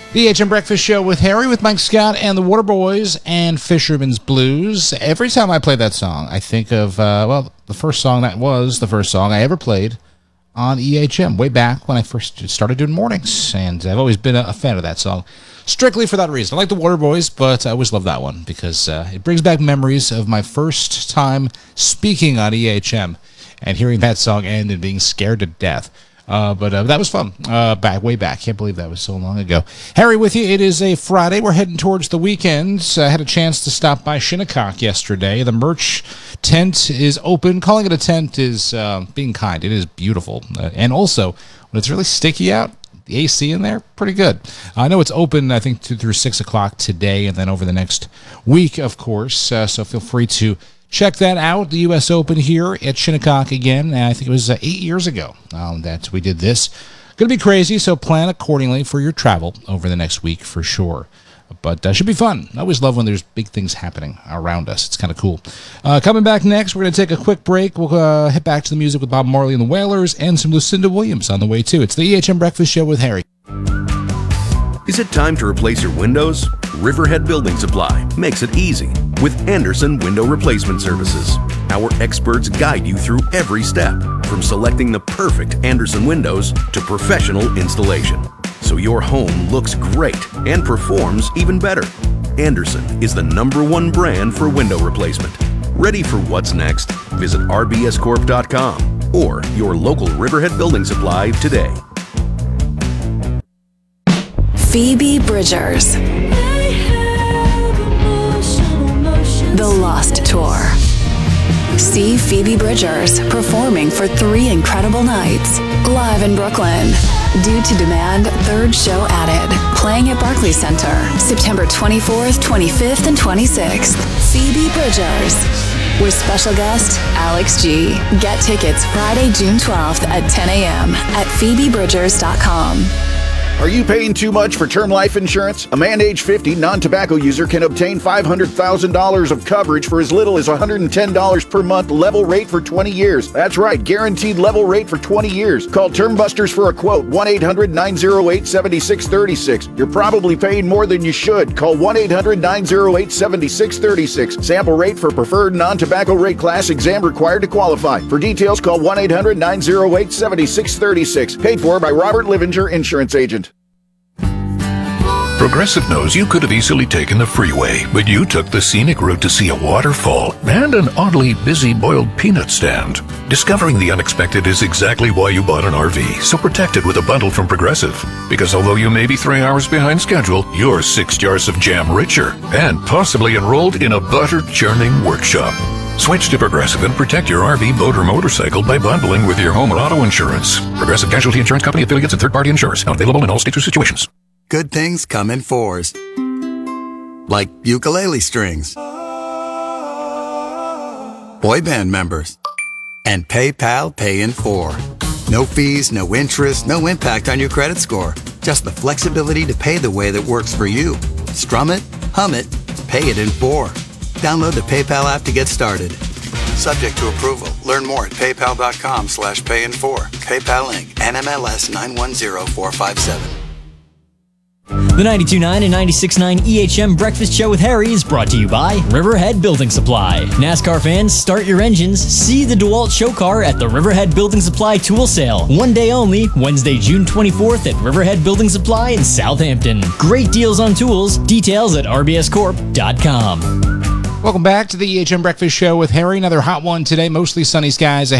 The HM Breakfast Show with Harry, with Mike Scott and the Waterboys and Fisherman's Blues. Every time I play that song, I think of, the first song that was the first song I ever played on EHM, way back when I first started doing mornings. And I've always been a fan of that song, strictly for that reason. I like the Waterboys, but I always love that one because it brings back memories of my first time speaking on EHM and hearing that song end and being scared to death. But that was fun. Way back. Can't believe that was so long ago. Harry with you. It is a Friday. We're heading towards the weekend. I had a chance to stop by Shinnecock yesterday. The merch tent is open. Calling it a tent is being kind. It is beautiful. And also, when it's really sticky out, the AC in there, pretty good. I know it's open, I think, through 6 o'clock today and then over the next week, of course. So feel free to check that out. The U.S. Open here at Shinnecock again. I think it was 8 years ago that we did this. Going to be crazy, so plan accordingly for your travel over the next week for sure. But should be fun. I always love when there's big things happening around us. It's kind of cool. Coming back next, we're going to take a quick break. We'll head back to the music with Bob Marley and the Wailers and some Lucinda Williams on the way, too. It's the EHM Breakfast Show with Harry. Is it time to replace your windows? Riverhead Building Supply makes it easy with Anderson Window Replacement Services. Our experts guide you through every step, from selecting the perfect Anderson windows to professional installation, so your home looks great and performs even better. Anderson is the #1 brand for window replacement. Ready for what's next? Visit rbscorp.com or your local Riverhead Building Supply today. Phoebe Bridgers. The Lost Tour. See Phoebe Bridgers performing for 3 incredible nights, live in Brooklyn. Due to demand, 3rd show added. Playing at Barclays Center, September 24th, 25th, and 26th. Phoebe Bridgers. With special guest, Alex G. Get tickets Friday, June 12th at 10 a.m. at phoebebridgers.com. Are you paying too much for term life insurance? A man age 50 non-tobacco user can obtain $500,000 of coverage for as little as $110 per month, level rate for 20 years. That's right, guaranteed level rate for 20 years. Call Term Busters for a quote, 1-800-908-7636. You're probably paying more than you should. Call 1-800-908-7636. Sample rate for preferred non-tobacco rate class, exam required to qualify. For details, call 1-800-908-7636. Paid for by Robert Livinger, Insurance Agent. Progressive knows you could have easily taken the freeway, but you took the scenic route to see a waterfall and an oddly busy boiled peanut stand. Discovering the unexpected is exactly why you bought an RV, so protect it with a bundle from Progressive. Because although you may be 3 hours behind schedule, you're 6 jars of jam richer and possibly enrolled in a butter churning workshop. Switch to Progressive and protect your RV, boat, or motorcycle by bundling with your home or auto insurance. Progressive Casualty Insurance Company, affiliates, and third-party insurers. Not available in all states or situations. Good things come in 4s. Like ukulele strings, boy band members, and PayPal Pay in 4. No fees, no interest, no impact on your credit score. Just the flexibility to pay the way that works for you. Strum it, hum it, pay it in 4. Download the PayPal app to get started. Subject to approval. Learn more at paypal.com/payin4. PayPal Inc. NMLS 910457. The 92.9 and 96.9 EHM Breakfast Show with Harry is brought to you by Riverhead Building Supply. NASCAR fans, start your engines. See the DeWalt show car at the Riverhead Building Supply Tool Sale. One day only, Wednesday, June 24th at Riverhead Building Supply in Southampton. Great deals on tools. Details at rbscorp.com. Welcome back to the EHM Breakfast Show with Harry. Another hot one today. Mostly sunny skies.